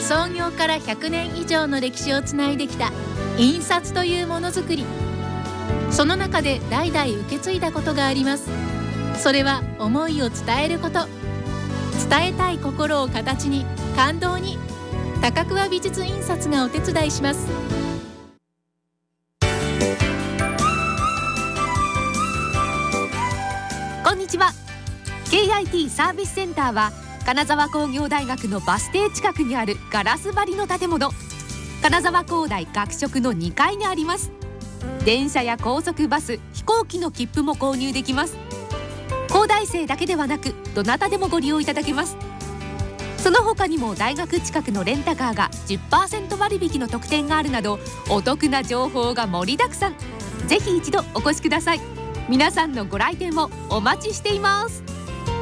創業から100年以上の歴史をつないできた印刷というものづくり。その中で代々受け継いだことがあります。それは思いを伝えること。伝えたい心を形に、感動に。高桑美術印刷がお手伝いします。 こんにちは。 KIT サービスセンターは金沢工業大学のバス停近くにあるガラス張りの建物、金沢工大学食の2階にあります。電車や高速バス、飛行機の切符も購入できます。工大生だけではなくどなたでもご利用いただけます。その他にも大学近くのレンタカーが 10% 割引の特典があるなど、お得な情報が盛りだくさん。ぜひ一度お越しください。皆さんのご来店をお待ちしています。